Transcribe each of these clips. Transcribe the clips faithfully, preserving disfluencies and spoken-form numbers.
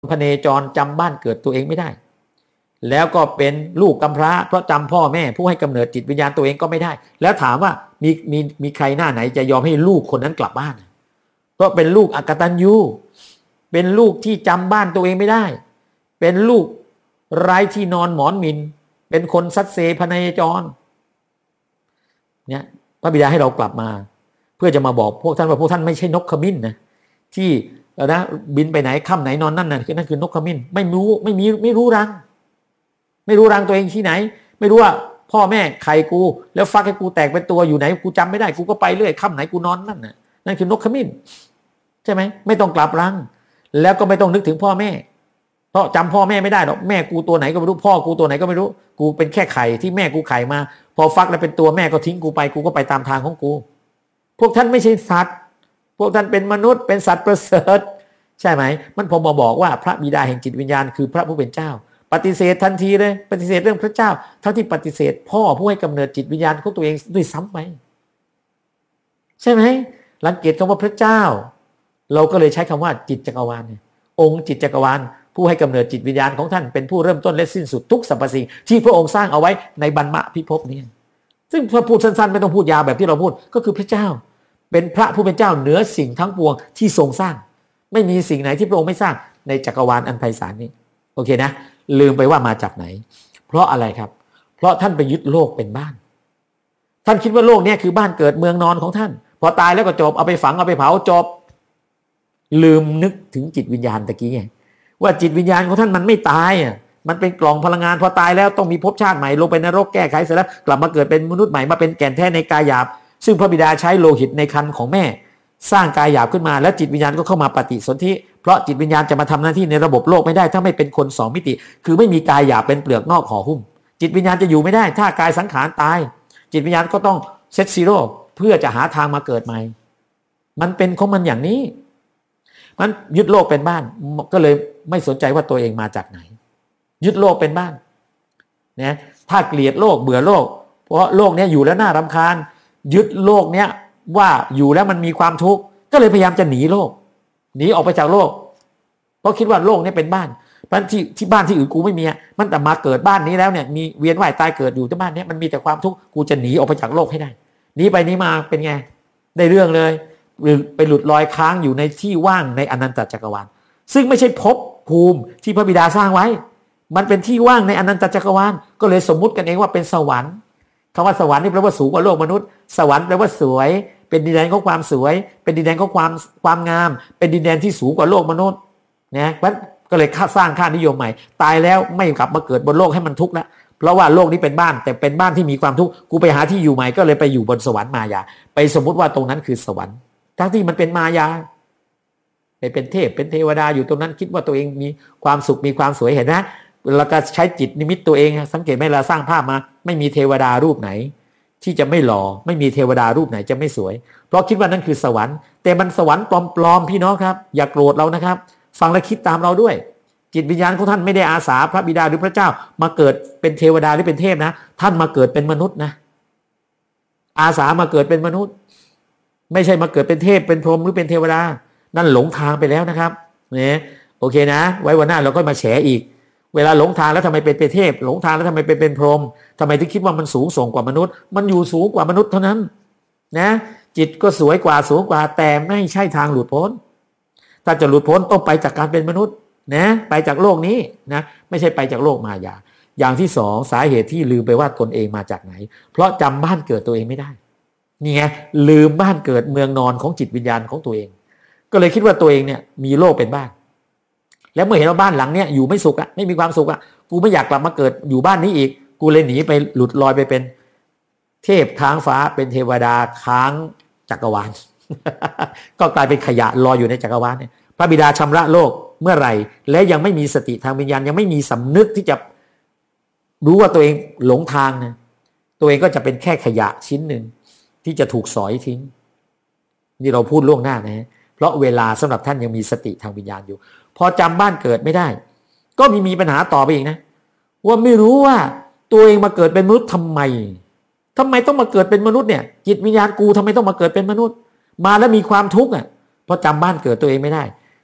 พเนจรจำบ้านเกิดตัวเองไม่ได้แล้วก็เป็นลูกกำพร้าเพราะจำพ่อแม่ผู้ให้กำเนิดจิตวิญญาณตัวเองก็ไม่ได้แล้วถามว่ามีมีมีใครหน้าไหนจะยอมให้ลูกคนนั้นกลับบ้านเพราะเป็นลูกอกตัญญูเป็นลูกที่จำบ้านตัวเองไม่ได้เป็นลูกไร้ที่นอนหมอนมินเป็นคนซัดเซพเนจรเนี่ยพระบิดาให้เรากลับมาเพื่อจะมาบอกพวกท่านว่าพวกท่านไม่ใช่นกขมิ้นนะที่นะบินไปไหนค่ำไหนนอนนั่นน่ะคือนั่นคือนกขมิ้นไม่รู้ไม่มีไม่รู้รังไม่รู้รังตัวเองที่ไหนไม่รู้ว่าพ่อแม่ใครกูแล้วฟักให้กูแตกเป็นตัวอยู่ไหนกูจำไม่ได้กูก็ไปเรื่อยค่ำไหนกูนอนนั่นน่ะนั่นคือนกขมิ้นใช่ไหมไม่ต้องกลับรังแล้วก็ไม่ต้องนึกถึงพ่อแม่เพราะจำพ่อแม่ไม่ได้หรอกแม่กูตัวไหนก็ไม่รู้พ่อกูตัวไหนก็ไม่รู้กูเป็นแค่ไข่ที่แม่กูไข่มาพอฟักแล้วเป็นตัวแม่ก็ทิ้งกูไปกูก็ไปตามทางของกูพวกท่านไม่ใช่สัตว์พวกท่านเป็นมนุษย์เป็นสัตว์ประเสริฐใช่ไหมมันผมมาบอกว่าพระบิดาแห่งจิตวิญญาณคือพระผู้เป็นเจ้าปฏิเสธทันทีเลยปฏิเสธเรื่องพระเจ้าทั้งที่ปฏิเสธพ่อผู้ให้กำเนิดจิตวิญญาณของตัวเองด้วยซ้ำไปใช่ไหมรังเกียจคำว่าพระเจ้าเราก็เลยใช้คำว่าจิตจักรวาลเนี่ยองค์จิตจักรวาลผู้ให้กำเนิดจิตวิญญาณของท่านเป็นผู้เริ่มต้นและสิ้นสุดทุกสรรพสิ่งที่พระองค์สร้างเอาไว้ในบรรมพิภพนี้ซึ่งพอพูดสั้นๆไม่ต้องพูดยาวแบบที่เราพูดก็คือพระเจ้าเป็นพระผู้เป็นเจ้าเหนือสิ่งทั้งปวงที่ทรงสร้างไม่มีสิ่งไหนที่พระองค์ไม่สร้างในจักรวาลอันไพศาลนี้โอเคนะลืมไปว่ามาจากไหนเพราะอะไรครับเพราะท่านไปยึดโลกเป็นบ้านท่านคิดว่าโลกนี้คือบ้านเกิดเมืองนอนของท่านพอตายแล้วก็จบเอาไปฝังเอาไปเผาจบลืมนึกถึงจิตวิญญาณตะกี้ไงว่าจิตวิญญาณของท่านมันไม่ตายอ่ะมันเป็นกล่องพลังงานพอตายแล้วต้องมีภพชาติใหม่ลงไปนรกแก้ไขเสร็จแล้วกลับมาเกิดเป็นมนุษย์ใหม่มาเป็นแก่นแท้ในกายหยาบซึ่งพระบิดาใช้โลหิตในครรภ์ของแม่สร้างกายหยาบขึ้นมาแล้วจิตวิญญาณก็เข้ามาปฏิสนธิเพราะจิตวิญญาณจะมาทำหน้าที่ในระบบโลกไม่ได้ถ้าไม่เป็นคนสองมิติคือไม่มีกายหยาบเป็นเปลือกนอกห่อหุ้มจิตวิญญาณจะอยู่ไม่ได้ถ้ากายสังขารตายจิตวิญญาณก็ต้องเซตซีโร่เพื่อจะหาทางมาเกิดใหม่มันเป็นของมันอย่างนี้มันยึดโลกเป็นบ้านก็เลยไม่สนใจว่าตัวเองมาจากไหนยึดโลกเป็นบ้านนะถ้าเกลียดโลกเบื่อโลกเพราะโลกนี้อยู่แล้วน่ารำคาญยึดโลกเนี้ยว่าอยู่แล้วมันมีความทุกข์ก็เลยพยายามจะหนีโลกหนีออกไปจากโลกเพราะคิดว่าโลกนี้เป็นบ้านบ้านที่ที่บ้านที่อื่นกูไม่มีมันแต่มาเกิดบ้านนี้แล้วเนี่ยมีเวียนว่ายตายเกิดอยู่ที่บ้านนี้มันมีแต่ความทุกข์กูจะหนีออกไปจากโลกให้ได้หนีไปนี้มาเป็นไงได้เรื่องเลยไปหลุดลอยค้างอยู่ในที่ว่างในอนันตจักรวาลซึ่งไม่ใช่ภพภูมิที่พระบิดาสร้างไว้มันเป็นที่ว่างในอนันตจักรวาลก็เลยสมมุติกันเองว่าเป็นสวรรค์คำว่าสวรรค์นี่แปลว่าสูงกว่าโลกมนุษย์สวรรค์แปลว่าสวยเป็นดินแดนของความสวยเป็นดินแดนของความความงามเป็นดินแดนที่สูงกว่าโลกมนุษย์นะมันก็เลยสร้างค่านิยมใหม่ตายแล้วไม่กลับมาเกิดบนโลกให้มันทุกข์แล้วเพราะว่าโลกนี้เป็นบ้านแต่เป็นบ้านที่มีความทุกข์กูไปหาที่อยู่ใหม่ก็เลยไปอยู่บนสวรรค์มายาไปสมมุติว่าตรงนั้นคือสวรรค์ทั้งที่มันเป็นมายาไปเป็นเทพเป็นเทวดาอยู่ตรงนั้นคิดว่าตัวเองมีความสุขมีความสวยเห็นไหมเราก็ใช้จิตนิมิตตัวเองสังเกตไหมเราสร้างภาพมาไม่มีเทวดารูปไหนที่จะไม่หล่อไม่มีเทวดารูปไหนจะไม่สวยเพราะคิดว่านั่นคือสวรรค์แต่มันสวรรค์ปลอมๆพี่น้องครับอย่าโกรธเรานะครับฟังและคิดตามเราด้วยจิตวิญญาณของท่านไม่ได้อาสาพระบิดาหรือพระเจ้ามาเกิดเป็นเทวดาหรือเป็นเทพนะท่านมาเกิดเป็นมนุษย์นะอาสามาเกิดเป็นมนุษย์ไม่ใช่มาเกิดเป็นเทพเป็นพรหมหรือเป็นเทวดานั่นหลงทางไปแล้วนะครับเนี่ยโอเคนะไว้วันหน้าเราก็มาแฉอีกเวลาหลงทางแล้วทำไมเป็นเป็นเทพหลงทางแล้วทำไมเป็นเป็นพรหมทำไมถึงคิดว่ามันสูงส่งกว่ามนุษย์มันอยู่สูงกว่ามนุษย์เท่านั้นนะจิตก็สวยกว่าสูงกว่าแต่ไม่ใช่ทางหลุดพ้นถ้าจะหลุดพ้นต้องไปจากการเป็นมนุษย์นะไปจากโลกนี้นะไม่ใช่ไปจากโลกมายาอย่างที่สองสาเหตุที่ลืมไปว่าตนเองมาจากไหนเพราะจำบ้านเกิดตัวเองไม่ได้นี่ไงลืมบ้านเกิดเมืองนอนของจิตวิญญาณของตัวเองก็เลยคิดว่าตัวเองเนี่ยมีโลกเป็นบ้านแล้วเมื่อเห็นว่าบ้านหลังเนี้ยอยู่ไม่สุขอะไม่มีความสุขอะกูไม่อยากกลับมาเกิดอยู่บ้านนี้อีกกูเลยหนีไปหลุดลอยไปเป็นเทพค้างฟ้าเป็นเทวดาค้างจักรวาล ก็กลายเป็นขยะลอยอยู่ในจักรวาลเนี่ยพระบิดาชำระโลกเมื่อไหร่และยังไม่มีสติทางวิญญาณยังไม่มีสำนึกที่จะรู้ว่าตัวเองหลงทางนะตัวเองก็จะเป็นแค่ขยะชิ้นหนึ่งที่จะถูกสอยทิ้งนี่เราพูดล่วงหน้านะเพราะเวลาสำหรับท่านยังมีสติทางวิญญาณอยู่พอจำบ้านเกิดไม่ได้ก็มีมีปัญหาต่อไปอีกนะว่าไม่รู้ว่าตัวเองมาเกิดเป็นมนุษย์ทำไมทำไมต้องมาเกิดเป็นมนุษย์เนี่ยจิตวิญญาณกูทำไมต้องมาเกิดเป็นมนุษย์มาแล้วมีความทุกข์อ่ะเพราะจำบ้านเกิดตัวเองไม่ได้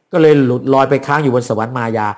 ก็เลยหลุดลอยไปค้างอยู่บนสวรรค์มายา